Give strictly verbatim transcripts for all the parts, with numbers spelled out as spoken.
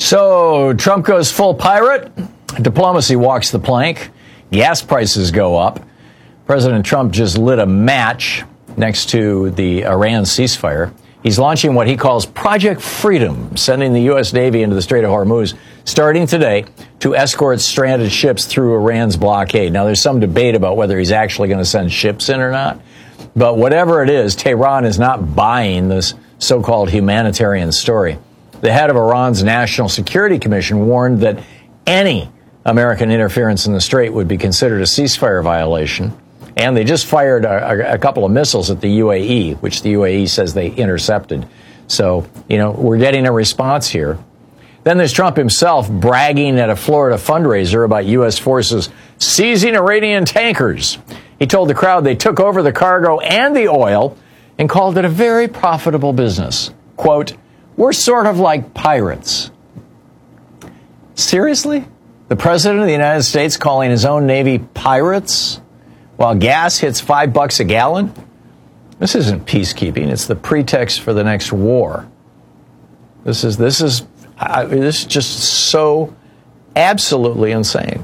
So Trump goes full pirate. Diplomacy walks the plank. Gas prices go up. President Trump just lit a match next to the Iran ceasefire. He's launching what he calls Project Freedom, sending the U S. Navy into the Strait of Hormuz starting today to escort stranded ships through Iran's blockade. Now, there's some debate about whether he's actually going to send ships in or not. But whatever it is, Tehran is not buying this so-called humanitarian story. The head of Iran's National Security Commission warned that any American interference in the Strait would be considered a ceasefire violation. And they just fired a, a couple of missiles at the U A E, which the U A E says they intercepted. So, you know, we're getting a response here. Then there's Trump himself bragging at a Florida fundraiser about U S forces seizing Iranian tankers. He told the crowd they took over the cargo and the oil and called it a very profitable business. Quote, "We're sort of like pirates." Seriously? The president of the United States calling his own Navy pirates while gas hits five bucks a gallon? This isn't peacekeeping. It's the pretext for the next war. This is this is uh, this is just so absolutely insane.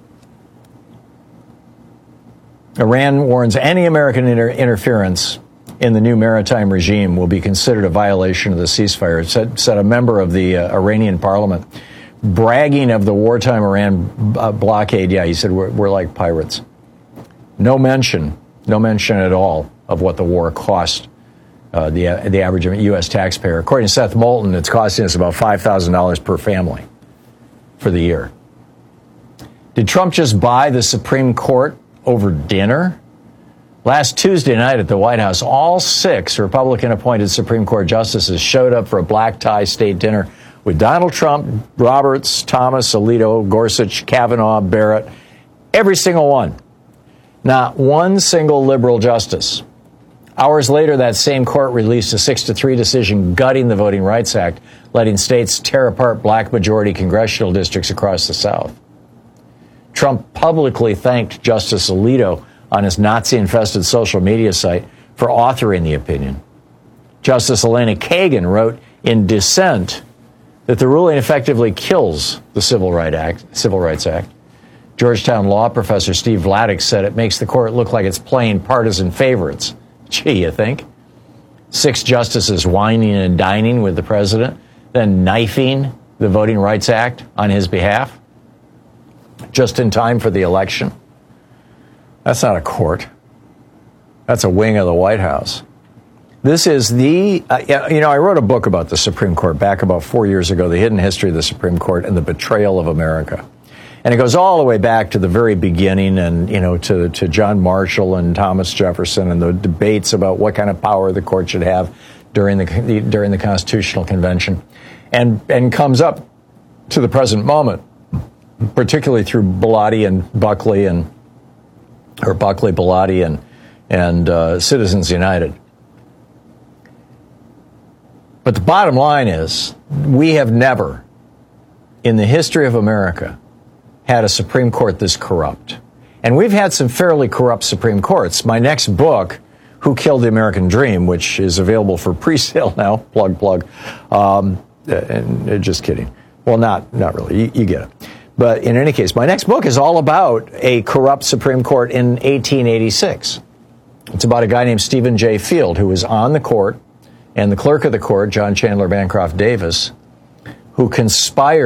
Iran warns any American inter- interference in the new maritime regime will be considered a violation of the ceasefire, said, said a member of the uh, Iranian parliament. Bragging of the wartime Iran uh, blockade, yeah, he said, we're, we're like pirates. No mention, no mention at all of what the war cost uh, the uh, the average U S taxpayer. According to Seth Moulton, it's costing us about five thousand dollars per family for the year. Did Trump just buy the Supreme Court over dinner? Last Tuesday night at the White House, all six Republican-appointed Supreme Court justices showed up for a black tie state dinner with Donald Trump, Roberts, Thomas, Alito, Gorsuch, Kavanaugh, Barrett, every single one. Not one single liberal justice. Hours later, that same court released a six to three decision gutting the Voting Rights Act, letting states tear apart black majority congressional districts across the South. Trump publicly thanked Justice Alito on his Nazi-infested social media site for authoring the opinion. Justice Elena Kagan wrote in dissent that the ruling effectively kills the Civil Rights Act, Civil Rights Act. Georgetown law professor Steve Vladeck said it makes the court look like it's playing partisan favorites. Gee, you think? Six justices whining and dining with the president, then knifing the Voting Rights Act on his behalf, just in time for the election. That's not a court. That's a wing of the White House. This is the, uh, you know, I wrote a book about the Supreme Court back about four years ago, The Hidden History of the Supreme Court and the Betrayal of America. And it goes all the way back to the very beginning and, you know, to, to John Marshall and Thomas Jefferson and the debates about what kind of power the court should have during the, the during the Constitutional Convention, and, and comes up to the present moment, particularly through Bellotti and Buckley and, or Buckley, Bellotti and, and uh, Citizens United. But the bottom line is, we have never, in the history of America, had a Supreme Court this corrupt. And we've had some fairly corrupt Supreme Courts. My next book, Who Killed the American Dream, which is available for pre-sale now, plug, plug, um, and, and just kidding. Well, not, not really, you, you get it. But in any case, my next book is all about a corrupt Supreme Court in eighteen eighty-six. It's about a guy named Stephen J. Field, who was on the court, and the clerk of the court, John Chandler Bancroft Davis, who conspired